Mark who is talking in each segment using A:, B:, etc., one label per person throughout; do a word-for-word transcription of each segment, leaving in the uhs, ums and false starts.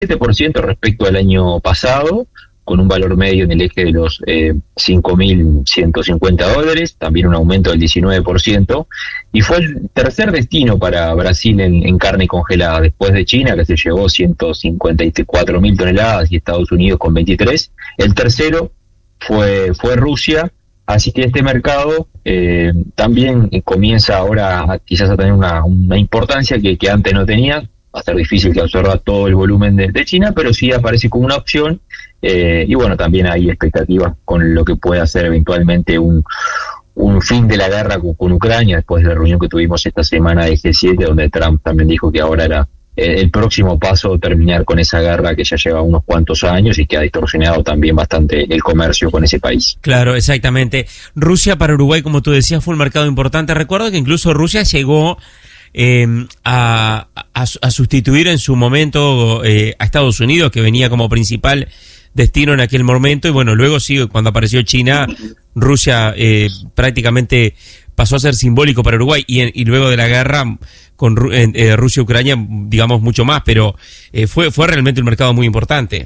A: siete por ciento respecto al año pasado, con un valor medio en el eje de los eh, cinco mil ciento cincuenta dólares, también un aumento del diecinueve por ciento, y fue el tercer destino para Brasil en, en carne congelada, después de China, que se llevó ciento cincuenta y cuatro mil toneladas, y Estados Unidos con veintitrés. El tercero fue, fue Rusia, así que este mercado eh, también comienza ahora a, quizás a tener una, una importancia que, que antes no tenía. Va a ser difícil que absorba todo el volumen de, de China, pero sí aparece como una opción, eh, y bueno, también hay expectativas con lo que pueda ser eventualmente un, un fin de la guerra con, con Ucrania, después de la reunión que tuvimos esta semana de G siete, donde Trump también dijo que ahora era eh, el próximo paso terminar con esa guerra que ya lleva unos cuantos años y que ha distorsionado también bastante el comercio con ese país.
B: Claro, exactamente. Rusia para Uruguay, como tú decías, fue un mercado importante. Recuerdo que incluso Rusia llegó Eh, a, a, a sustituir en su momento eh, a Estados Unidos, que venía como principal destino en aquel momento, y bueno, luego sí, cuando apareció China, Rusia eh, prácticamente pasó a ser simbólico para Uruguay, y, y luego de la guerra con eh, Rusia-Ucrania, digamos, mucho más, pero eh, fue, fue realmente un mercado muy importante.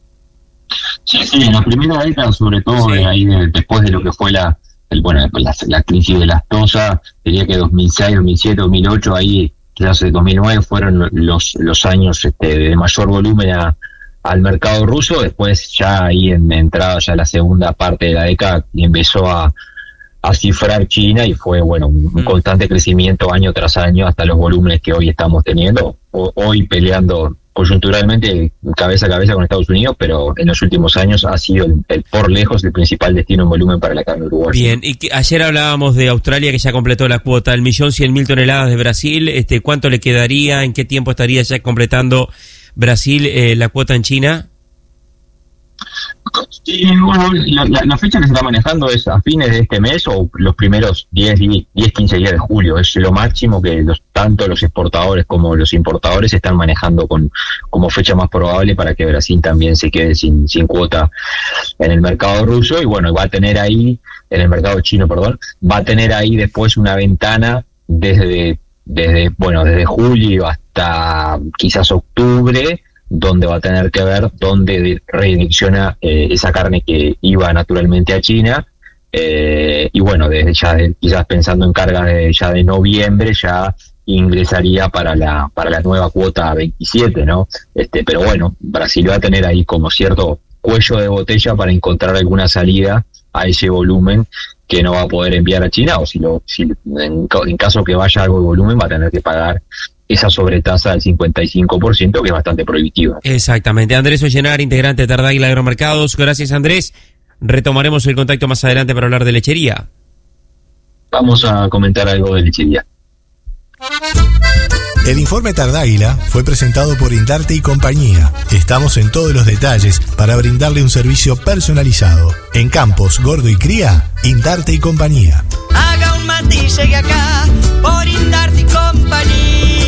A: Sí, sí, en la primera década, sobre todo, sí. de ahí de, después de lo que fue la El, bueno, la, la crisis de las tosas, diría que dos mil seis, dos mil siete, dos mil ocho, ahí quizás dos mil nueve fueron los los años este, de mayor volumen a, al mercado ruso. Después ya ahí en entrada ya la segunda parte de la década empezó a, a cifrar China, y fue bueno un, un constante crecimiento año tras año hasta los volúmenes que hoy estamos teniendo, o, hoy peleando coyunturalmente cabeza a cabeza con Estados Unidos, pero en los últimos años ha sido el, el por lejos el principal destino en volumen para la carne uruguaya.
B: Bien, y que ayer hablábamos de Australia, que ya completó la cuota, el millón cien mil toneladas de Brasil. Este, ¿cuánto le quedaría? ¿En qué tiempo estaría ya completando Brasil eh, la cuota en China?
A: Sí, bueno, la, la, la fecha que se está manejando es a fines de este mes o los primeros diez, quince días de julio. Es lo máximo que los, tanto los exportadores como los importadores están manejando con como fecha más probable para que Brasil también se quede sin, sin cuota en el mercado ruso. Y bueno, va a tener ahí, en el mercado chino, perdón, va a tener ahí después una ventana desde, desde bueno, desde julio hasta quizás octubre, donde va a tener que ver dónde redirecciona eh, esa carne que iba naturalmente a China, eh, y bueno, desde ya de, quizás pensando en cargas de, ya de noviembre ya ingresaría para la para la nueva cuota veintisiete, ¿no? Este, pero bueno, Brasil va a tener ahí como cierto cuello de botella para encontrar alguna salida a ese volumen que no va a poder enviar a China, o si lo si en, en caso que vaya algo de volumen va a tener que pagar esa sobretasa del cincuenta y cinco por ciento, que es bastante prohibitiva.
B: Exactamente. Andrés Ollenar, integrante de Tardáguila Agromercados. Gracias, Andrés. Retomaremos el contacto más adelante para hablar de lechería.
A: Vamos a comentar algo de lechería.
C: El informe Tardáguila fue presentado por Indarte y Compañía. Estamos en todos los detalles para brindarle un servicio personalizado. En Campos, Gordo y Cría, Indarte y Compañía.
D: Haga un matiz, llegue acá por Indarte y Compañía.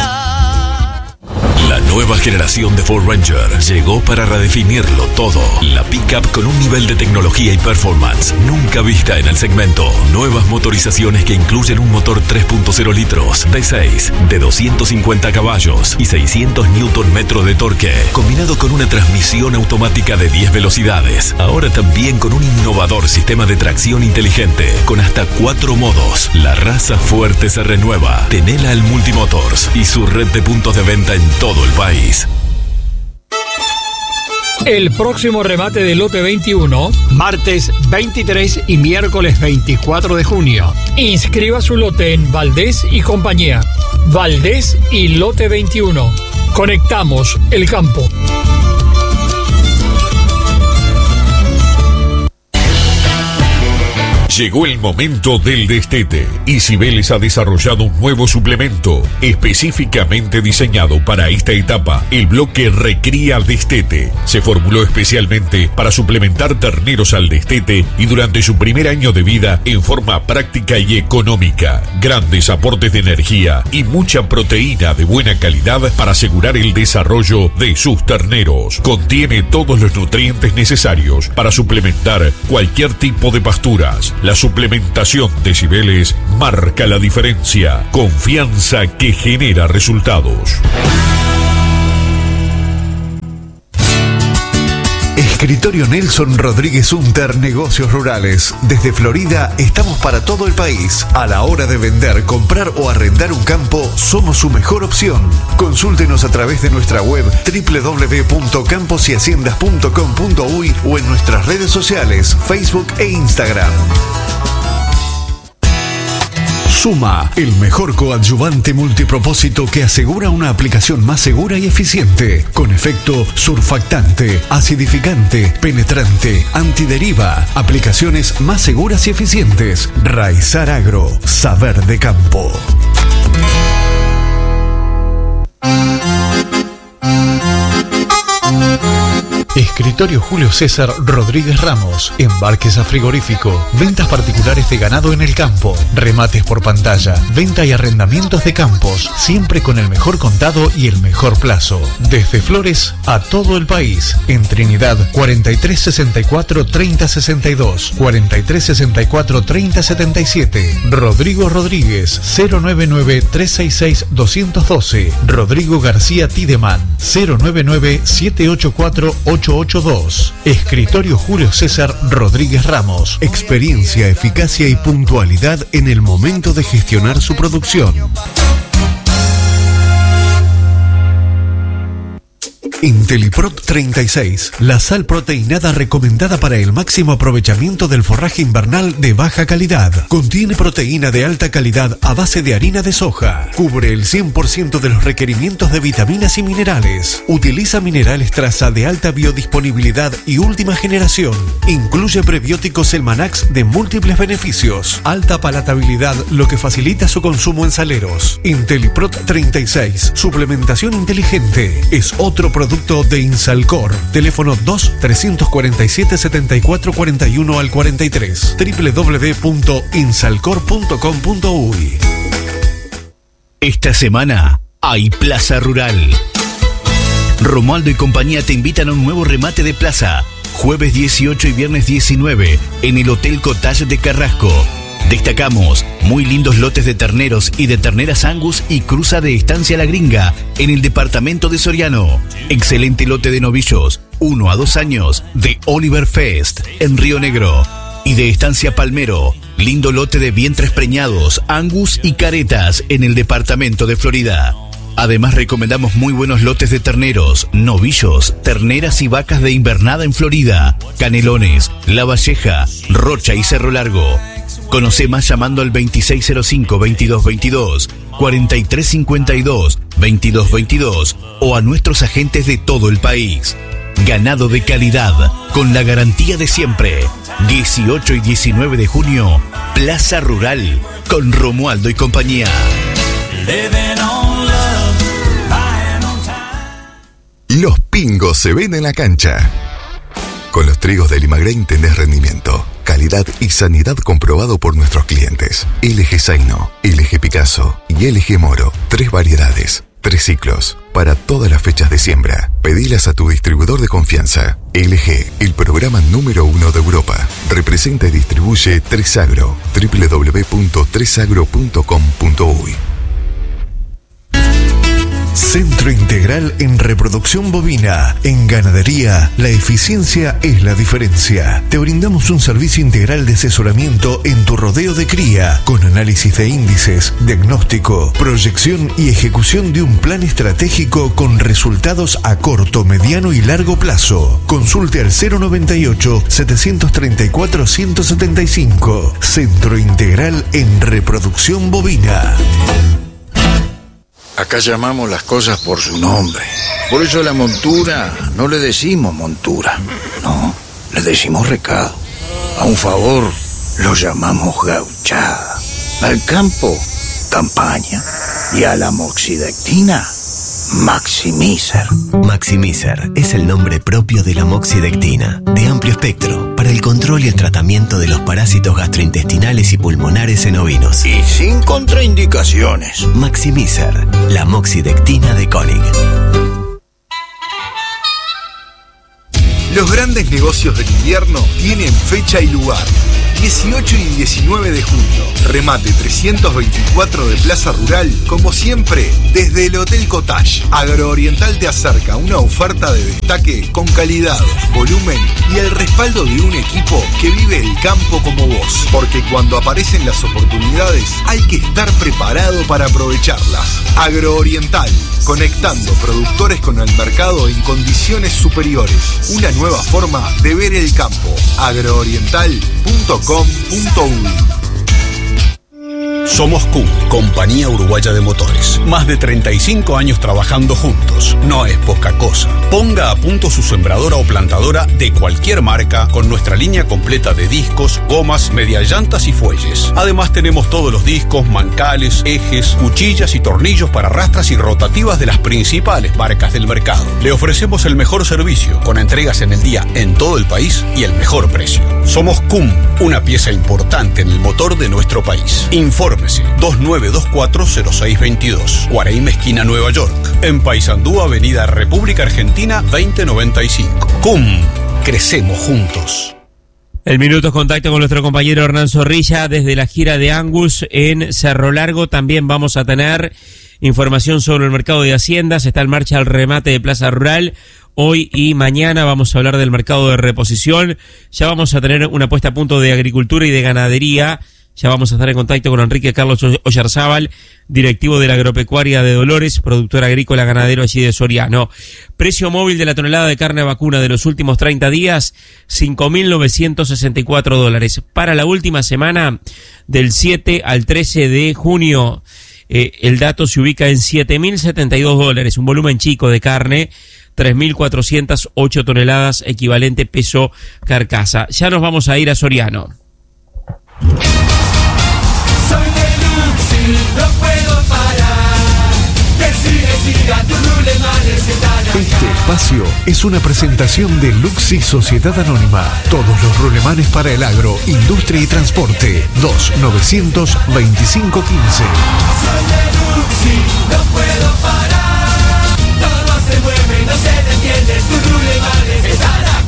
E: La nueva generación de Ford Ranger llegó para redefinirlo todo. La pickup con un nivel de tecnología y performance nunca vista en el segmento. Nuevas motorizaciones que incluyen un motor tres punto cero litros, V seis, de doscientos cincuenta caballos y seiscientos newton metros de torque, combinado con una transmisión automática de diez velocidades. Ahora también con un innovador sistema de tracción inteligente, con hasta cuatro modos. La raza fuerte se renueva. Tenela al Multimotors y su red de puntos de venta en todo el país.
F: El próximo remate del lote veintiuno, martes veintitrés y miércoles veinticuatro de junio. Inscriba su lote en Valdés y Compañía. Valdés y lote veintiuno. Conectamos el campo.
G: Llegó el momento del destete y Cibeles ha desarrollado un nuevo suplemento específicamente diseñado para esta etapa, el bloque Recría Destete. Se formuló especialmente para suplementar terneros al destete y durante su primer año de vida en forma práctica y económica. Grandes aportes de energía y mucha proteína de buena calidad para asegurar el desarrollo de sus terneros. Contiene todos los nutrientes necesarios para suplementar cualquier tipo de pasturas. La suplementación de Cibeles marca la diferencia. Confianza que genera resultados.
C: Escritorio Nelson Rodríguez Unter, Negocios Rurales. Desde Florida estamos para todo el país. A la hora de vender, comprar o arrendar un campo, somos su mejor opción. Consúltenos a través de nuestra web doble u doble u doble u punto campos y haciendas punto com punto uy o en nuestras redes sociales, Facebook e Instagram. Suma, el mejor coadyuvante multipropósito que asegura una aplicación más segura y eficiente, con efecto surfactante, acidificante, penetrante, antideriva, aplicaciones más seguras y eficientes. Raizar Agro, saber de campo. Escritorio Julio César Rodríguez Ramos. Embarques a frigorífico. Ventas particulares de ganado en el campo. Remates por pantalla. Venta y arrendamientos de campos. Siempre con el mejor contado y el mejor plazo. Desde Flores a todo el país. En Trinidad, cuarenta y tres sesenta y cuatro treinta sesenta y dos. cuarenta y tres sesenta y cuatro treinta setenta y siete. Rodrigo Rodríguez, cero nueve nueve tres seis seis dos uno dos. Rodrigo García Tideman, cero nueve nueve siete ocho cuatro ocho ocho dos. Escritorio Julio César Rodríguez Ramos. Experiencia, eficacia y puntualidad en el momento de gestionar su producción. Inteliprot treinta y seis, la sal proteinada recomendada para el máximo aprovechamiento del forraje invernal de baja calidad. Contiene proteína de alta calidad a base de harina de soja. Cubre el cien por ciento de los requerimientos de vitaminas y minerales. Utiliza minerales traza de alta biodisponibilidad y última generación. Incluye prebióticos Elmanax de múltiples beneficios. Alta palatabilidad, lo que facilita su consumo en saleros. Inteliprot treinta y seis, suplementación inteligente. Es otro producto de Insalcor. Teléfono dos tres cuatro siete setenta y cuatro cuarenta y uno al cuarenta y tres. doble u doble u doble u punto insalcor punto com punto uy.
H: Esta semana hay Plaza Rural. Romualdo y compañía te invitan a un nuevo remate de plaza. Jueves dieciocho y viernes diecinueve en el Hotel Cottage de Carrasco. Destacamos muy lindos lotes de terneros y de terneras Angus y cruza de Estancia La Gringa en el departamento de Soriano. Excelente lote de novillos, uno a dos años, de Oliver Fest en Río Negro. Y de Estancia Palmero, lindo lote de vientres preñados, Angus y caretas en el departamento de Florida. Además recomendamos muy buenos lotes de terneros, novillos, terneras y vacas de invernada en Florida, Canelones, La Valleja, Rocha y Cerro Largo. Conoce más llamando al veintiséis cero cinco veintidós veintidós, cuarenta y tres cincuenta y dos veintidós veintidós o a nuestros agentes de todo el país. Ganado de calidad, con la garantía de siempre. dieciocho y diecinueve de junio, Plaza Rural, con Romualdo y compañía.
I: Los pingos se ven en la cancha. Con los trigos de Limagrain tenés rendimiento, calidad y sanidad comprobado por nuestros clientes. L G Zaino, L G Picasso y L G Moro. Tres variedades, tres ciclos, para todas las fechas de siembra. Pedilas a tu distribuidor de confianza. L G, el programa número uno de Europa. Representa y distribuye tres agro. doble u doble u doble u punto tres agro punto com punto uy.
C: Centro Integral en Reproducción Bovina. En ganadería, la eficiencia es la diferencia. Te brindamos un servicio integral de asesoramiento en tu rodeo de cría, con análisis de índices, diagnóstico, proyección y ejecución de un plan estratégico con resultados a corto, mediano y largo plazo. Consulte al cero noventa y ocho, setecientos treinta y cuatro, ciento setenta y cinco. Centro Integral en Reproducción Bovina.
J: Acá llamamos las cosas por su nombre. Por eso a la montura no le decimos montura, no, le decimos recado. A un favor lo llamamos gauchada. Al campo, campaña. Y a la moxidectina, Maximizer.
K: Maximizer es el nombre propio de la moxidectina, de amplio espectro, para el control y el tratamiento de los parásitos gastrointestinales y pulmonares en ovinos.
J: Y sin contraindicaciones.
K: Maximizer, la moxidectina de Koenig.
L: Los grandes negocios del invierno tienen fecha y lugar. dieciocho y diecinueve de junio. Remate trescientos veinticuatro de Plaza Rural, como siempre, desde el Hotel Cottage. Agrooriental te acerca una oferta de destaque con calidad, volumen y el respaldo de un equipo que vive el campo como vos. Porque cuando aparecen las oportunidades, hay que estar preparado para aprovecharlas. Agrooriental, conectando productores con el mercado en condiciones superiores. Una nueva forma de ver el campo. agrooriental punto com punto uy.
H: Somos C U M, Compañía Uruguaya de Motores. Más de treinta y cinco años trabajando juntos. No es poca cosa. Ponga a punto su sembradora o plantadora de cualquier marca con nuestra línea completa de discos, gomas, mediallantas y fuelles. Además tenemos todos los discos, mancales, ejes, cuchillas y tornillos para rastras y rotativas de las principales marcas del mercado. Le ofrecemos el mejor servicio, con entregas en el día en todo el país y el mejor precio. Somos C U M, una pieza importante en el motor de nuestro país. Infórmese dos nueve dos cuatro cero seis dos dos, Guaraíma esquina Nueva York. En Paysandú, Avenida República Argentina veinte noventa y cinco. C U M, crecemos juntos.
B: El minuto es contacto con nuestro compañero Hernán Zorrilla desde la gira de Angus en Cerro Largo. También vamos a tener información sobre el mercado de haciendas. Está en marcha el remate de Plaza Rural. Hoy y mañana vamos a hablar del mercado de reposición. Ya vamos a tener una puesta a punto de agricultura y de ganadería. Ya vamos a estar en contacto con Enrique Carlos Oyarzábal, directivo de la agropecuaria de Dolores, productor agrícola ganadero allí de Soriano. Precio móvil de la tonelada de carne vacuna de los últimos treinta días, cinco mil novecientos sesenta y cuatro dólares. Para la última semana, del siete al trece de junio, eh, el dato se ubica en siete mil setenta y dos dólares, un volumen chico de carne, tres mil cuatrocientas ocho toneladas, equivalente peso carcasa. Ya nos vamos a ir a Soriano.
M: Soy de Luxi, no puedo parar. Que sigue, siga, tu rulemanes están acá.
C: Este espacio es una presentación de Luxi Sociedad Anónima. Todos los rulemanes para el agro, industria y transporte. dos novecientos veinticinco quince.
M: Soy de Luxi, no puedo parar. Todo se mueve, no se detiene. Tus rulemanes están acá.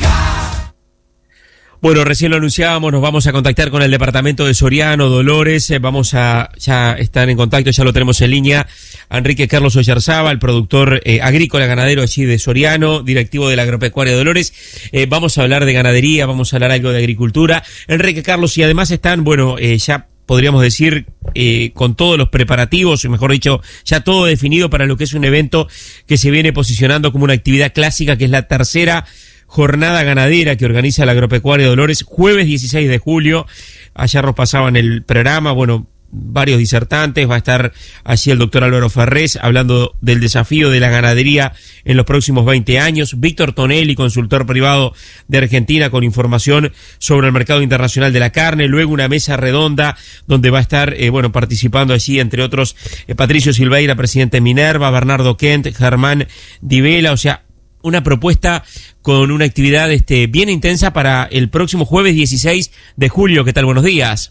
B: Bueno, recién lo anunciábamos, nos vamos a contactar con el departamento de Soriano, Dolores, eh, vamos a ya estar en contacto, ya lo tenemos en línea, a Enrique Carlos Oyarzábal, el productor eh, agrícola ganadero allí de Soriano, directivo de la agropecuaria de Dolores. Eh, vamos a hablar de ganadería, vamos a hablar algo de agricultura. Enrique Carlos, y además están, bueno, eh, ya podríamos decir, eh, con todos los preparativos, o mejor dicho, ya todo definido para lo que es un evento que se viene posicionando como una actividad clásica, que es la tercera jornada ganadera que organiza la agropecuaria de Dolores, jueves dieciséis de julio. Ayer nos pasaban el programa, bueno, varios disertantes, va a estar allí el doctor Álvaro Ferrés hablando del desafío de la ganadería en los próximos veinte años, Víctor Tonelli, consultor privado de Argentina, con información sobre el mercado internacional de la carne, luego una mesa redonda donde va a estar, eh, bueno, participando allí, entre otros, eh, Patricio Silveira, presidente de Minerva, Bernardo Kent, Germán Di Vela, o sea, una propuesta con una actividad este, bien intensa para el próximo jueves dieciséis de julio. ¿Qué tal? Buenos días.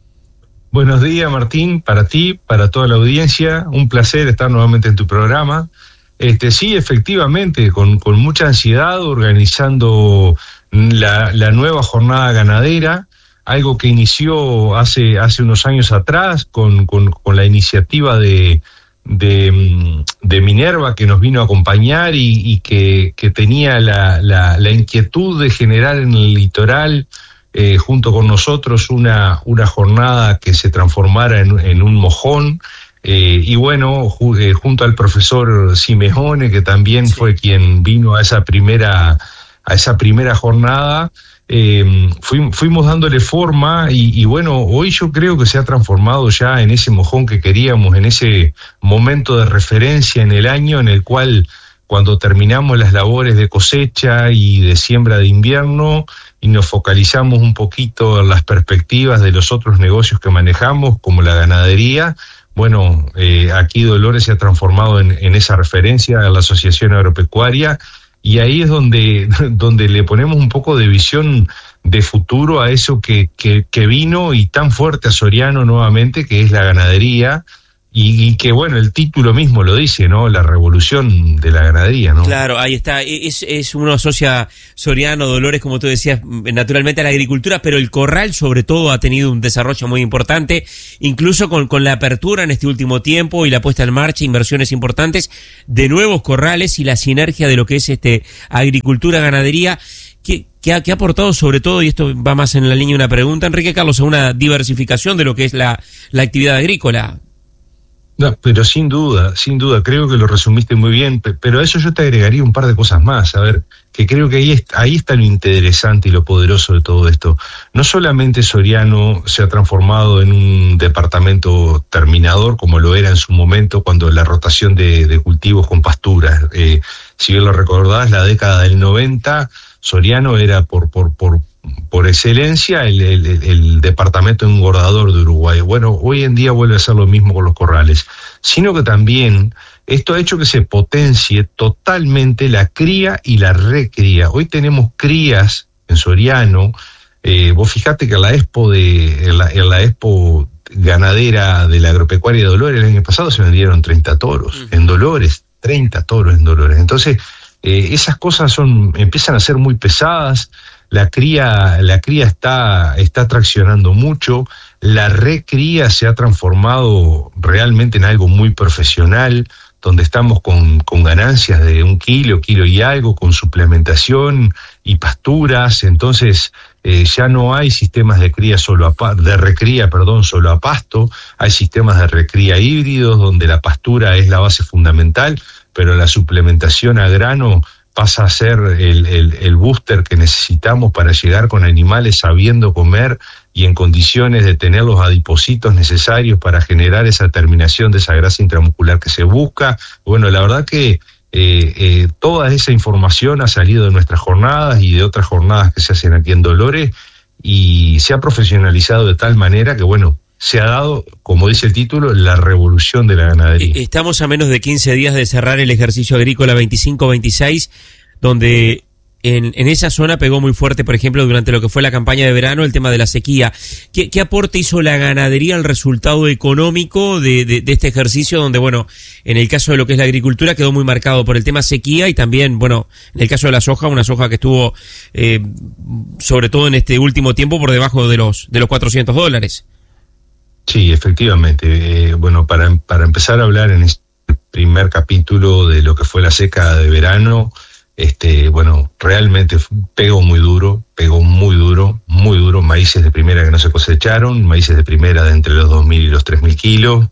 N: Buenos días, Martín, para ti, para toda la audiencia. Un placer estar nuevamente en tu programa. Este, sí, efectivamente, con, con mucha ansiedad, organizando la, la nueva jornada ganadera, algo que inició hace, hace unos años atrás con, con, con la iniciativa de... De, de Minerva, que nos vino a acompañar y, y que, que tenía la, la, la inquietud de generar en el litoral, eh, junto con nosotros, una, una jornada que se transformara en, en un mojón. Eh, y bueno, ju, eh, junto al profesor Simeone, que también sí. fue quien vino a esa primera, a esa primera jornada, Eh, fuimos, fuimos dándole forma y, y bueno, hoy yo creo que se ha transformado ya en ese mojón que queríamos, en ese momento de referencia en el año en el cual, cuando terminamos las labores de cosecha y de siembra de invierno y nos focalizamos un poquito en las perspectivas de los otros negocios que manejamos, como la ganadería, bueno, eh, aquí Dolores se ha transformado en, en esa referencia a la Asociación Agropecuaria. Y ahí es donde, donde le ponemos un poco de visión de futuro a eso que, que, que vino y tan fuerte a Soriano nuevamente, que es la ganadería. Y, y que bueno, el título mismo lo dice, ¿no? La revolución de la ganadería, ¿no?
B: Claro, ahí está. Es, es uno asocia Soriano, Dolores, como tú decías, naturalmente a la agricultura, pero el corral sobre todo ha tenido un desarrollo muy importante, incluso con, con la apertura en este último tiempo y la puesta en marcha, inversiones importantes de nuevos corrales y la sinergia de lo que es este agricultura, ganadería, que, que, ha, que ha aportado sobre todo, y esto va más en la línea de una pregunta, Enrique Carlos, a una diversificación de lo que es la, la actividad agrícola.
N: No, pero sin duda, sin duda, creo que lo resumiste muy bien, pero a eso yo te agregaría un par de cosas más, a ver, que creo que ahí, está, ahí está lo interesante y lo poderoso de todo esto. No solamente Soriano se ha transformado en un departamento terminador, como lo era en su momento cuando la rotación de, de cultivos con pasturas, eh, si bien lo recordás, la década del noventa, Soriano era por, por, por por excelencia el, el, el departamento engordador de Uruguay. Bueno, hoy en día vuelve a ser lo mismo con los corrales, sino que también esto ha hecho que se potencie totalmente la cría y la recría. Hoy tenemos crías en Soriano, eh, vos fijate que en la expo de en la, en la expo ganadera de la agropecuaria de Dolores el año pasado se vendieron treinta toros, en Dolores, treinta toros en Dolores. Entonces, eh, esas cosas son empiezan a ser muy pesadas. La cría, la cría está, está traccionando mucho, la recría se ha transformado realmente en algo muy profesional, donde estamos con, con ganancias de un kilo, kilo y algo, con suplementación y pasturas. Entonces eh, ya no hay sistemas de cría solo a, de recría, perdón, solo a pasto, hay sistemas de recría híbridos, donde la pastura es la base fundamental, pero la suplementación a grano pasa a ser el, el, el booster que necesitamos para llegar con animales sabiendo comer y en condiciones de tener los adipocitos necesarios para generar esa terminación de esa grasa intramuscular que se busca. Bueno, la verdad que eh, eh, toda esa información ha salido de nuestras jornadas y de otras jornadas que se hacen aquí en Dolores y se ha profesionalizado de tal manera que, bueno, se ha dado, como dice el título, la revolución de la ganadería.
B: Estamos a menos de quince días de cerrar el ejercicio agrícola veinticinco veintiséis, donde en, en esa zona pegó muy fuerte, por ejemplo, durante lo que fue la campaña de verano, el tema de la sequía. ¿Qué, qué aporte hizo la ganadería al resultado económico de, de, de este ejercicio, donde, bueno, en el caso de lo que es la agricultura quedó muy marcado por el tema sequía y también, bueno, en el caso de la soja, una soja que estuvo, eh, sobre todo en este último tiempo, por debajo de los, de los cuatrocientos dólares?
N: Sí, efectivamente. Eh, bueno, para, para empezar a hablar en este primer capítulo de lo que fue la seca de verano, este, bueno, realmente pegó muy duro, pegó muy duro, muy duro, maíces de primera que no se cosecharon, maíces de primera de entre los dos mil y los tres mil kilos,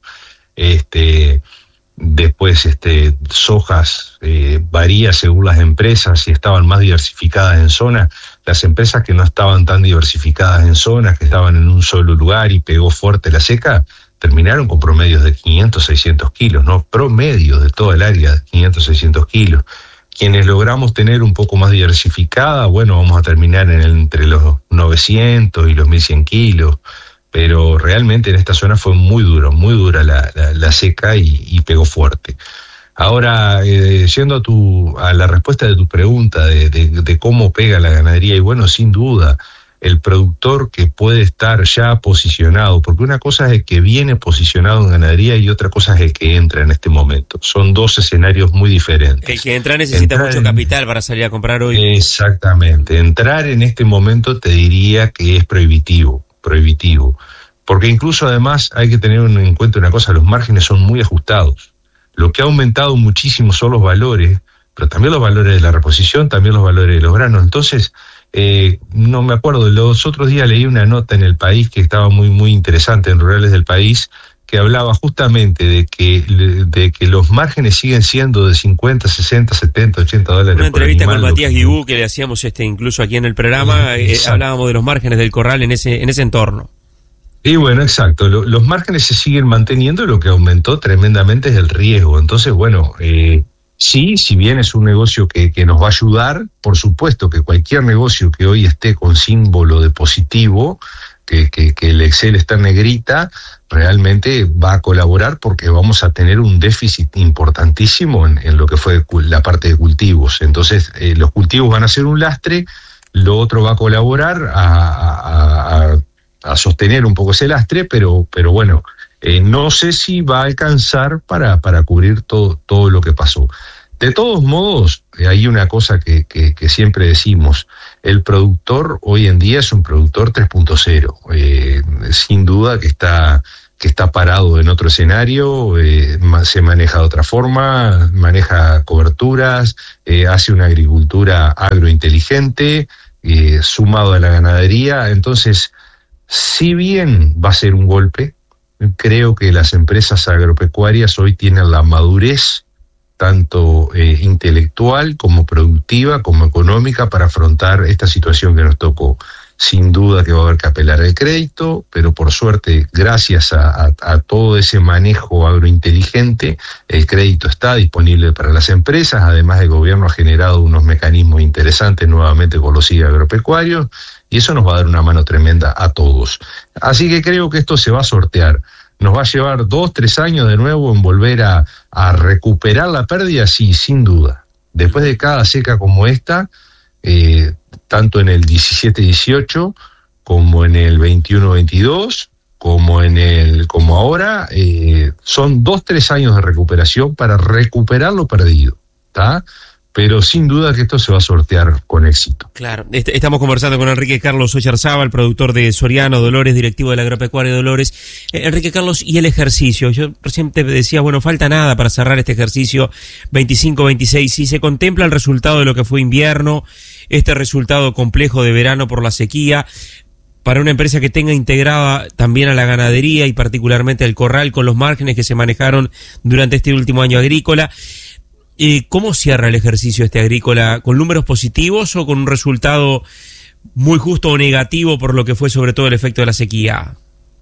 N: este, después este, sojas, eh, varía según las empresas, si estaban más diversificadas en zonas. Las empresas que no estaban tan diversificadas en zonas, que estaban en un solo lugar y pegó fuerte la seca, terminaron con promedios de quinientos, seiscientos kilos, ¿no? Promedios de toda el área de quinientos, seiscientos kilos. Quienes logramos tener un poco más diversificada, bueno, vamos a terminar en el, entre los novecientos y los mil cien kilos, pero realmente en esta zona fue muy duro, muy dura la, la, la seca y, y pegó fuerte. Ahora, eh, yendo a tu a la respuesta de tu pregunta de, de, de cómo pega la ganadería, y bueno, sin duda, el productor que puede estar ya posicionado, porque una cosa es el que viene posicionado en ganadería y otra cosa es el que entra en este momento. Son dos escenarios muy diferentes.
B: El que entra necesita entrar mucho en, capital para salir a comprar hoy.
N: Exactamente. Entrar en este momento te diría que es prohibitivo, prohibitivo. Porque incluso además hay que tener en cuenta una cosa, los márgenes son muy ajustados. Lo que ha aumentado muchísimo son los valores, pero también los valores de la reposición, también los valores de los granos. Entonces, eh, no me acuerdo, los otros días leí una nota en El País que estaba muy muy interesante en Rurales del País, que hablaba justamente de que de que los márgenes siguen siendo de cincuenta, sesenta, setenta, ochenta dólares
B: por animal. Una entrevista con Matías
N: que...
B: Guibú que le hacíamos este incluso aquí en el programa, eh, hablábamos de los márgenes del corral en ese en ese entorno.
N: Y bueno, exacto, lo, los márgenes se siguen manteniendo, lo que aumentó tremendamente es el riesgo. Entonces, bueno, eh, sí, si bien es un negocio que, que nos va a ayudar, por supuesto que cualquier negocio que hoy esté con símbolo de positivo, que, que, que el Excel está en negrita, realmente va a colaborar porque vamos a tener un déficit importantísimo en, en lo que fue la parte de cultivos. Entonces, eh, los cultivos van a ser un lastre, lo otro va a colaborar a... a, a a sostener un poco ese lastre, pero, pero bueno, Eh, no sé si va a alcanzar para, para cubrir todo, todo lo que pasó. De todos modos, hay una cosa que, que, que siempre decimos, el productor hoy en día es un productor tres punto cero, eh, sin duda que está, que está parado en otro escenario, eh, se maneja de otra forma, maneja coberturas, eh, hace una agricultura agrointeligente, eh, sumado a la ganadería. Entonces, si bien va a ser un golpe, creo que las empresas agropecuarias hoy tienen la madurez tanto eh, intelectual como productiva, como económica, para afrontar esta situación que nos tocó. Sin duda que va a haber que apelar al crédito, pero por suerte, gracias a, a, a todo ese manejo agrointeligente, el crédito está disponible para las empresas. Además, el gobierno ha generado unos mecanismos interesantes nuevamente con los I A agropecuarios, y eso nos va a dar una mano tremenda a todos. Así que creo que esto se va a sortear. ¿Nos va a llevar dos, tres años de nuevo en volver a, a recuperar la pérdida? Sí, sin duda. Después de cada seca como esta, eh, tanto en el diecisiete dieciocho como en el veintiuno veintidós, como en el como ahora, eh, son dos, tres años de recuperación para recuperar lo perdido, ¿está? Pero sin duda que esto se va a sortear con éxito.
B: Claro, Est- estamos conversando con Enrique Carlos Oyarzábal, productor de Soriano Dolores, directivo de la Agropecuaria Dolores. Eh, Enrique Carlos, y el ejercicio. Yo recién te decía, bueno, falta nada para cerrar este ejercicio veinticinco veintiséis. Si se contempla el resultado de lo que fue invierno, este resultado complejo de verano por la sequía, para una empresa que tenga integrada también a la ganadería y particularmente al corral, con los márgenes que se manejaron durante este último año agrícola, Eh, ¿cómo cierra el ejercicio este agrícola? ¿Con números positivos o con un resultado muy justo o negativo por lo que fue sobre todo el efecto de la sequía?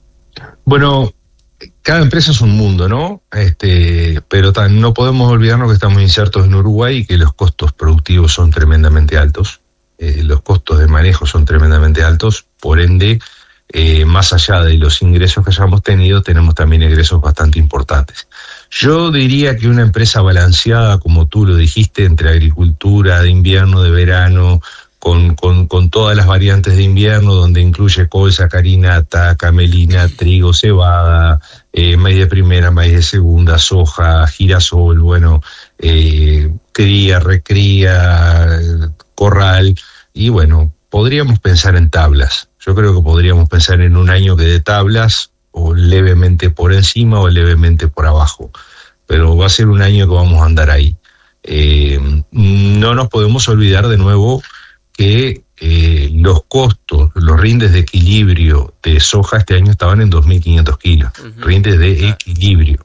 N: Bueno, cada empresa es un mundo, ¿no? Este, pero tan, no podemos olvidarnos que estamos insertos en Uruguay y que los costos productivos son tremendamente altos. Eh, los costos de manejo son tremendamente altos, por ende, eh, más allá de los ingresos que hayamos tenido, tenemos también ingresos bastante importantes. Yo diría que una empresa balanceada, como tú lo dijiste, entre agricultura de invierno, de verano, con, con, con todas las variantes de invierno, donde incluye colza, carinata, camelina, trigo, cebada, eh, maíz de primera, maíz de segunda, soja, girasol, bueno, eh, cría, recría, corral, y bueno, podríamos pensar en tablas. Yo creo que podríamos pensar en un año que de tablas, o levemente por encima o levemente por abajo, pero va a ser un año que vamos a andar ahí. Eh, no nos podemos olvidar de nuevo que eh, los costos, los rindes de equilibrio de soja este año estaban en dos mil quinientos kilos, uh-huh. Rindes de equilibrio.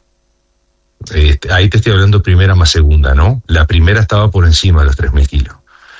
N: Eh, ahí te estoy hablando primera más segunda, ¿no? La primera estaba por encima de los tres mil kilos.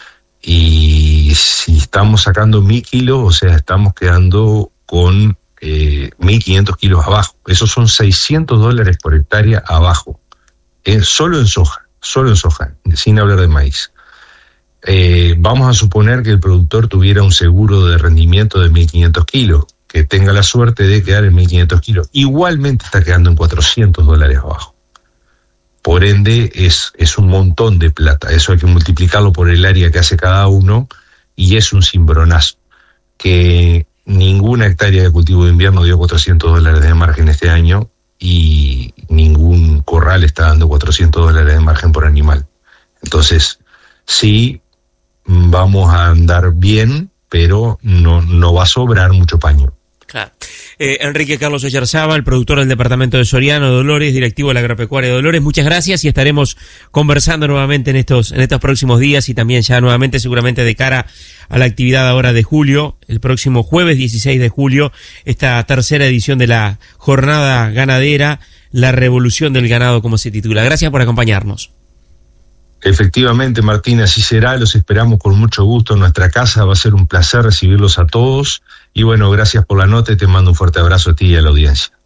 N: Y si estamos sacando mil kilos, o sea, estamos quedando con Eh, mil quinientos kilos abajo. Esos son seiscientos dólares por hectárea abajo. Eh, solo en soja, solo en soja, sin hablar de maíz. Eh, vamos a suponer que el productor tuviera un seguro de rendimiento de mil quinientos kilos, que tenga la suerte de quedar en mil quinientos kilos. Igualmente está quedando en cuatrocientos dólares abajo. Por ende, es, es un montón de plata. Eso hay que multiplicarlo por el área que hace cada uno, y es un cimbronazo. Que ninguna hectárea de cultivo de invierno dio cuatrocientos dólares de margen este año, y ningún corral está dando cuatrocientos dólares de margen por animal. Entonces, sí, vamos a andar bien, pero no, no va a sobrar mucho paño.
B: Claro. Eh, Enrique Carlos Oyarzábal, productor del departamento de Soriano Dolores, directivo de la Agropecuaria de Dolores, muchas gracias, y estaremos conversando nuevamente en estos en estos próximos días, y también ya nuevamente seguramente de cara a la actividad ahora de julio, el próximo jueves dieciséis de julio, esta tercera edición de la jornada ganadera, la revolución del ganado, como se titula. Gracias por acompañarnos.
N: Efectivamente, Martín, así será, los esperamos con mucho gusto en nuestra casa, va a ser un placer recibirlos a todos, y bueno, gracias por la nota y te mando un fuerte abrazo a ti y a la audiencia.